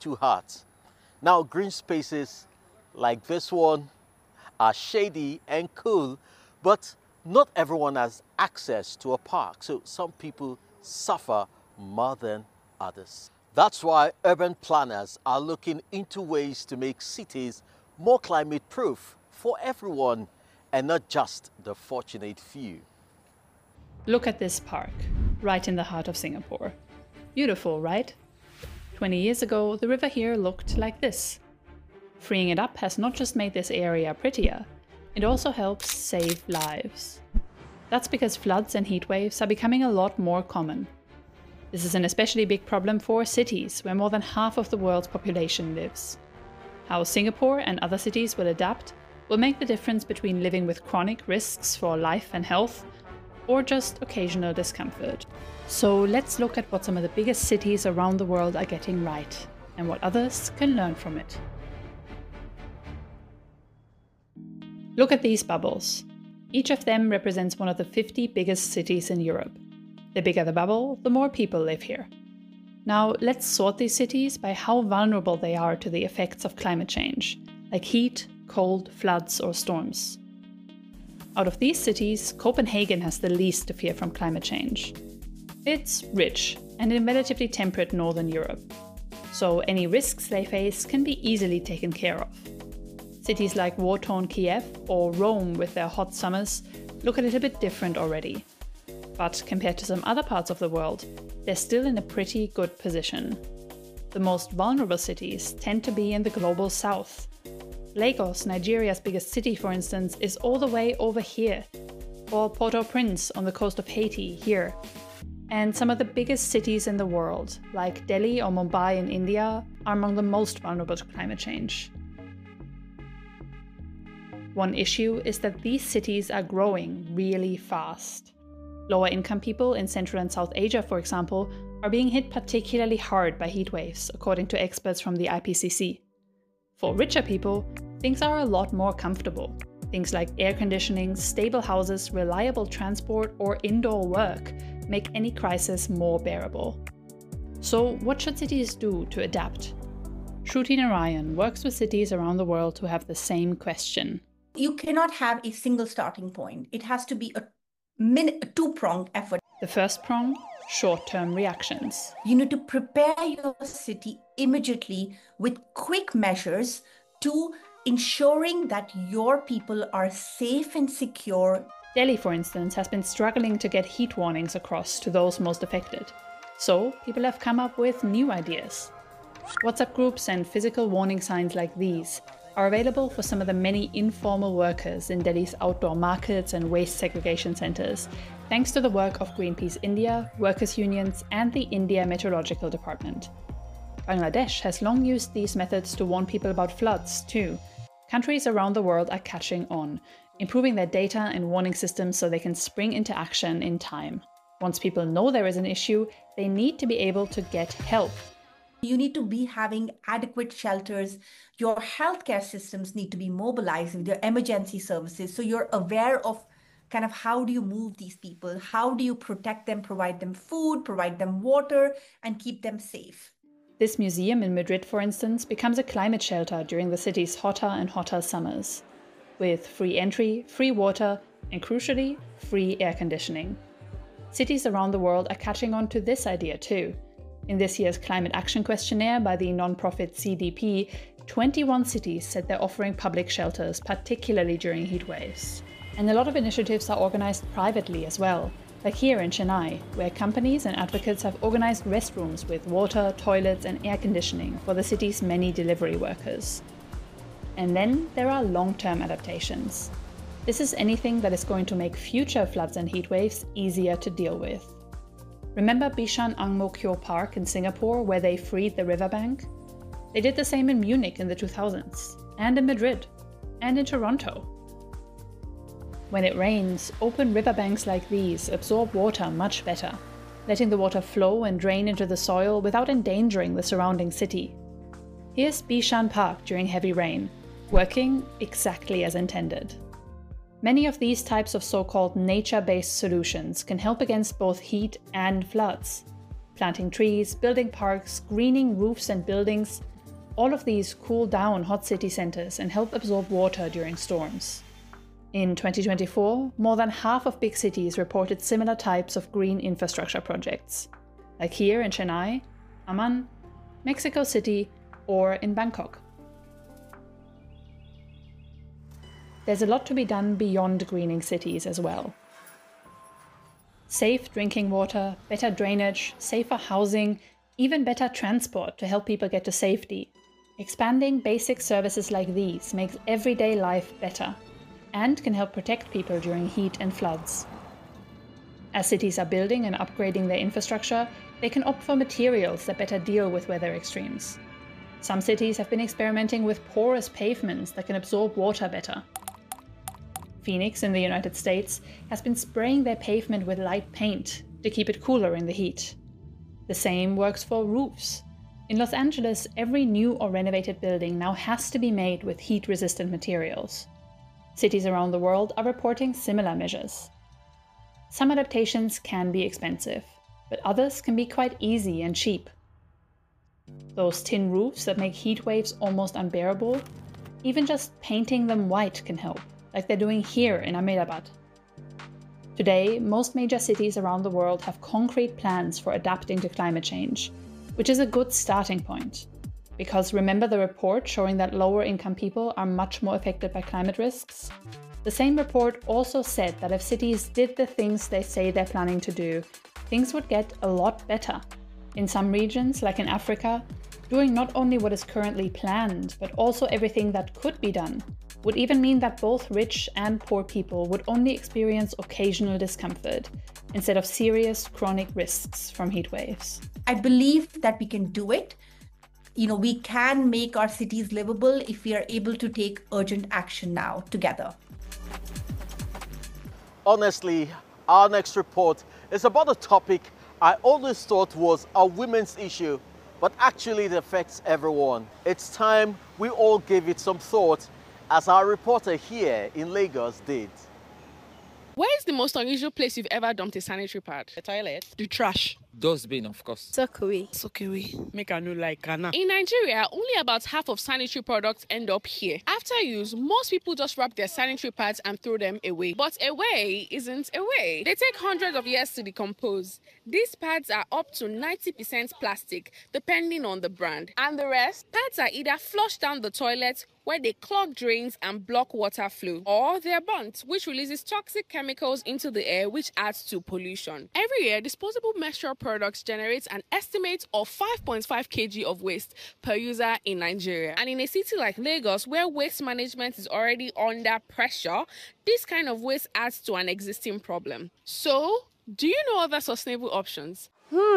too hot. Now, green spaces like this one are shady and cool, but not everyone has access to a park, so some people suffer more than others. That's why urban planners are looking into ways to make cities more climate-proof for everyone and not just the fortunate few. Look at this park, right in the heart of Singapore. Beautiful, right? 20 years ago, the river here looked like this. Freeing it up has not just made this area prettier, it also helps save lives. That's because floods and heat waves are becoming a lot more common. This is an especially big problem for cities, where more than half of the world's population lives. How Singapore and other cities will adapt will make the difference between living with chronic risks for life and health, or just occasional discomfort. So let's look at what some of the biggest cities around the world are getting right, and what others can learn from it. Look at these bubbles. Each of them represents one of the 50 biggest cities in Europe. The bigger the bubble, the more people live here. Now let's sort these cities by how vulnerable they are to the effects of climate change, like heat, cold, floods, or storms. Out of these cities, Copenhagen has the least to fear from climate change. It's rich and in relatively temperate northern Europe, so any risks they face can be easily taken care of. Cities like war-torn Kiev or Rome with their hot summers look a little bit different already. But compared to some other parts of the world, they're still in a pretty good position. The most vulnerable cities tend to be in the global south. Lagos, Nigeria's biggest city, for instance, is all the way over here, or Port-au-Prince on the coast of Haiti here. And some of the biggest cities in the world, like Delhi or Mumbai in India, are among the most vulnerable to climate change. One issue is that these cities are growing really fast. Lower income people in Central and South Asia, for example, are being hit particularly hard by heat waves, according to experts from the IPCC. For richer people, things are a lot more comfortable. Things like air conditioning, stable houses, reliable transport, or indoor work make any crisis more bearable. So what should cities do to adapt? Shruti Narayan works with cities around the world who have the same question. You cannot have a single starting point. It has to be a two-pronged effort. The first prong, short-term reactions. You need to prepare your city immediately with quick measures to ensuring that your people are safe and secure. Delhi, for instance, has been struggling to get heat warnings across to those most affected. So people have come up with new ideas. WhatsApp groups and physical warning signs like these are available for some of the many informal workers in Delhi's outdoor markets and waste segregation centers, thanks to the work of Greenpeace India, workers' unions, and the India Meteorological Department. Bangladesh has long used these methods to warn people about floods, too. Countries around the world are catching on, improving their data and warning systems so they can spring into action in time. Once people know there is an issue, they need to be able to get help. You need to be having adequate shelters. Your healthcare systems need to be mobilized with your emergency services. So you're aware of kind of how do you move these people? How do you protect them, provide them food, provide them water, and keep them safe? This museum in Madrid, for instance, becomes a climate shelter during the city's hotter and hotter summers, with free entry, free water, and crucially, free air conditioning. Cities around the world are catching on to this idea too. In this year's Climate Action Questionnaire by the non-profit CDP, 21 cities said they're offering public shelters, particularly during heat waves. And a lot of initiatives are organized privately as well, like here in Chennai, where companies and advocates have organized restrooms with water, toilets, and air conditioning for the city's many delivery workers. And then there are long-term adaptations. This is anything that is going to make future floods and heat waves easier to deal with. Remember Bishan Ang Mo Kio Park in Singapore, where they freed the riverbank? They did the same in Munich in the 2000s, and in Madrid, and in Toronto. When it rains, open riverbanks like these absorb water much better, letting the water flow and drain into the soil without endangering the surrounding city. Here's Bishan Park during heavy rain, working exactly as intended. Many of these types of so-called nature-based solutions can help against both heat and floods. Planting trees, building parks, greening roofs and buildings, All of these cool down hot city centers and help absorb water during storms. In 2024, more than half of big cities reported similar types of green infrastructure projects, like here in Chennai, Amman, Mexico City, or in Bangkok. There's a lot to be done beyond greening cities as well. Safe drinking water, better drainage, safer housing, even better transport to help people get to safety. Expanding basic services like these makes everyday life better and can help protect people during heat and floods. As cities are building and upgrading their infrastructure, they can opt for materials that better deal with weather extremes. Some cities have been experimenting with porous pavements that can absorb water better. Phoenix in the United States has been spraying their pavement with light paint to keep it cooler in the heat. The same works for roofs. In Los Angeles, every new or renovated building now has to be made with heat-resistant materials. Cities around the world are reporting similar measures. Some adaptations can be expensive, but others can be quite easy and cheap. Those tin roofs that make heat waves almost unbearable, even just painting them white can help, like they're doing here in Ahmedabad. Today, most major cities around the world have concrete plans for adapting to climate change, which is a good starting point. Because remember the report showing that lower-income people are much more affected by climate risks? The same report also said that if cities did the things they say they're planning to do, things would get a lot better. In some regions, like in Africa, doing not only what is currently planned, but also everything that could be done, would even mean that both rich and poor people would only experience occasional discomfort, instead of serious chronic risks from heat waves. I believe that we can do it. We can make our cities livable if we are able to take urgent action now together. Honestly, our next report is about a topic I always thought was a women's issue, but actually it affects everyone. It's time we all gave it some thought, as our reporter here in Lagos did. Where is the most unusual place you've ever dumped a sanitary pad? The toilet. The trash. Dustbin, of course. Sokewe. Make a new like Ghana. In Nigeria, only about half of sanitary products end up here. After use, most people just wrap their sanitary pads and throw them away. But away isn't away. They take hundreds of years to decompose. These pads are up to 90% plastic, depending on the brand. And the rest, pads are either flushed down the toilet, where they clog drains and block water flow, or they are burnt, which releases toxic chemicals into the air, which adds to pollution. Every year, disposable menstrual products generate an estimate of 5.5 kg of waste per user in Nigeria. And in a city like Lagos, where waste management is already under pressure, this kind of waste adds to an existing problem. So, do you know other sustainable options?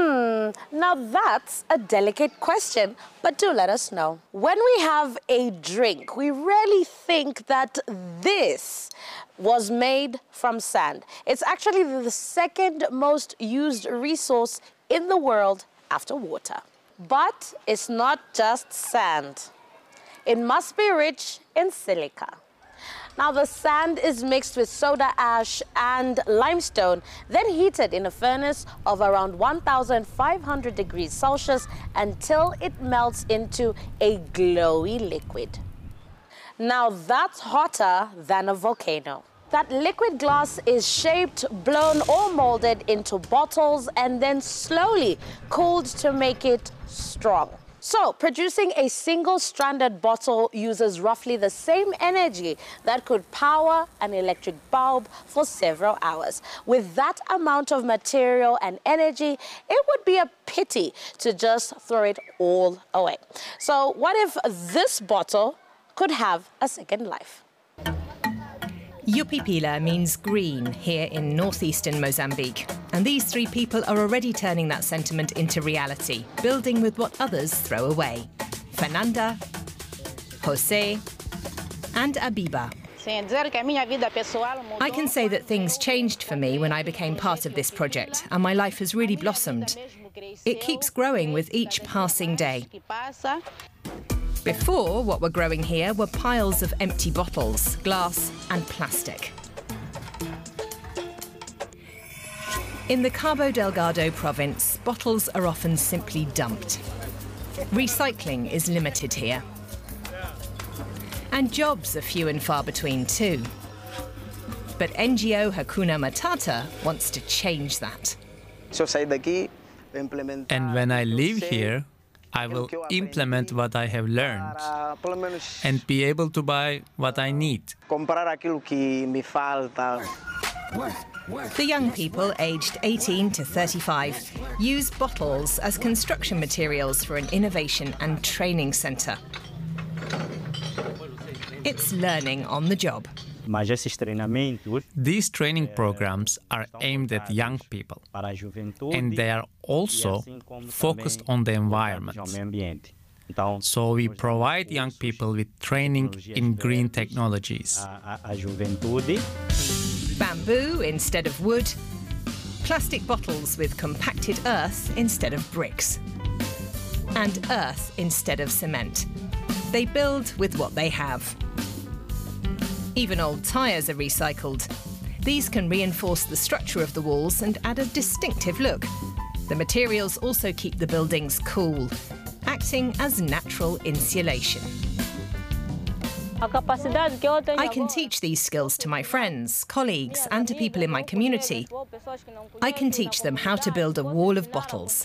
Now that's a delicate question, but do let us know. When we have a drink, we rarely think that this was made from sand. It's actually the second most used resource in the world after water. But it's not just sand. It must be rich in silica. Now, the sand is mixed with soda ash and limestone, then heated in a furnace of around 1,500 degrees Celsius until it melts into a glowy liquid. Now, that's hotter than a volcano. That liquid glass is shaped, blown, or molded into bottles and then slowly cooled to make it strong. So, producing a single-stranded bottle uses roughly the same energy that could power an electric bulb for several hours. With that amount of material and energy, it would be a pity to just throw it all away. So, what if this bottle could have a second life? Yupipila means green here in northeastern Mozambique. And these three people are already turning that sentiment into reality, building with what others throw away. Fernanda, Jose, and Abiba. I can say that things changed for me when I became part of this project, and my life has really blossomed. It keeps growing with each passing day. Before, what were growing here were piles of empty bottles, glass and plastic. In the Cabo Delgado province, bottles are often simply dumped. Recycling is limited here. And jobs are few and far between too. But NGO Hakuna Matata wants to change that. And when I leave here, I will implement what I have learned and be able to buy what I need. The young people aged 18 to 35 use bottles as construction materials for an innovation and training centre. It's learning on the job. These training programs are aimed at young people, and they are also focused on the environment. So we provide young people with training in green technologies. Bamboo instead of wood, plastic bottles with compacted earth instead of bricks, and earth instead of cement. They build with what they have. Even old tyres are recycled. These can reinforce the structure of the walls and add a distinctive look. The materials also keep the buildings cool, acting as natural insulation. I can teach these skills to my friends, colleagues, and to people in my community. I can teach them how to build a wall of bottles.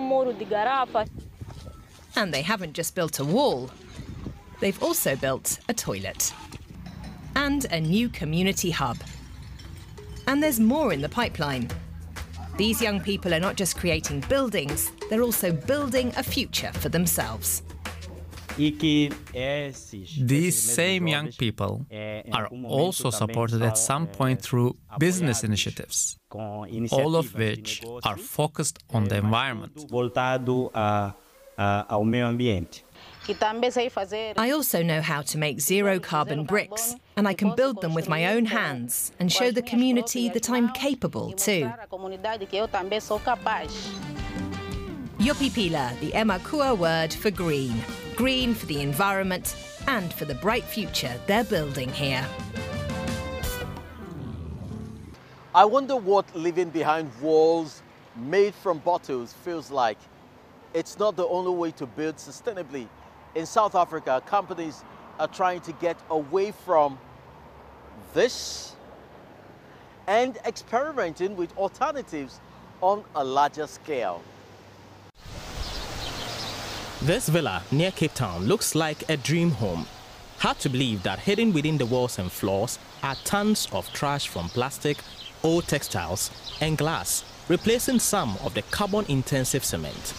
And they haven't just built a wall, they've also built a toilet. And a new community hub. And there's more in the pipeline. These young people are not just creating buildings, they're also building a future for themselves. These same young people are also supported at some point through business initiatives, all of which are focused on the environment. I also know how to make zero-carbon bricks, and I can build them with my own hands and show the community that I'm capable too. Yopipila, the Emakua word for green. Green for the environment and for the bright future they're building here. I wonder what living behind walls made from bottles feels like. It's not the only way to build sustainably. In South Africa, companies are trying to get away from this and experimenting with alternatives on a larger scale. This villa near Cape Town looks like a dream home. Hard to believe that hidden within the walls and floors are tons of trash from plastic, old textiles, and glass, replacing some of the carbon-intensive cement.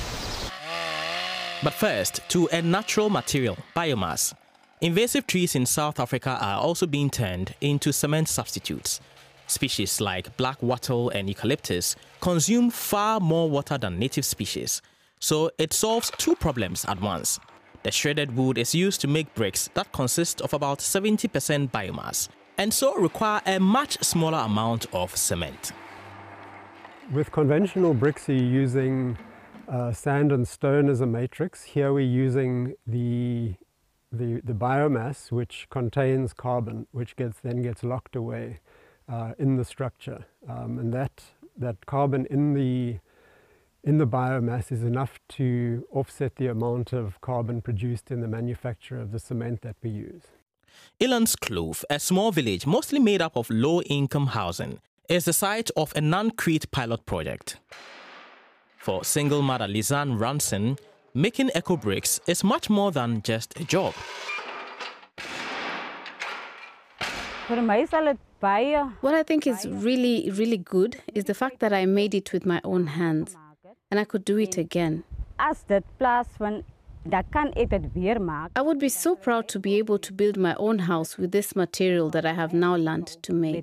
But first, to a natural material, biomass. Invasive trees in South Africa are also being turned into cement substitutes. Species like black wattle and eucalyptus consume far more water than native species. So it solves two problems at once. The shredded wood is used to make bricks that consist of about 70% biomass, and so require a much smaller amount of cement. With conventional bricks, you're using sand and stone as a matrix. Here we're using the biomass, which contains carbon, which then gets locked away in the structure. And that carbon in the biomass is enough to offset the amount of carbon produced in the manufacture of the cement that we use. Elandskloof, a small village mostly made up of low-income housing, is the site of a non-Crete pilot project. For single mother Lizanne Ranson, making eco-bricks is much more than just a job. What I think is really, really good is the fact that I made it with my own hands. And I could do it again. I would be so proud to be able to build my own house with this material that I have now learned to make.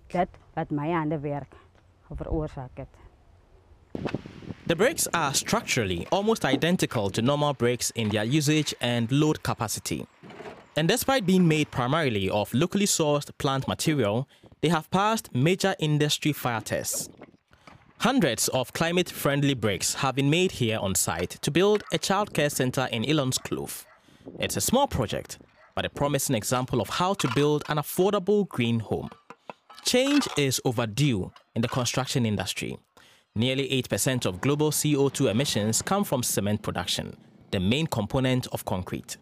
The bricks are structurally almost identical to normal bricks in their usage and load capacity. And despite being made primarily of locally sourced plant material, they have passed major industry fire tests. Hundreds of climate-friendly bricks have been made here on site to build a childcare center in Elandskloof. It's a small project, but a promising example of how to build an affordable green home. Change is overdue in the construction industry. Nearly 8% of global CO2 emissions come from cement production, the main component of concrete.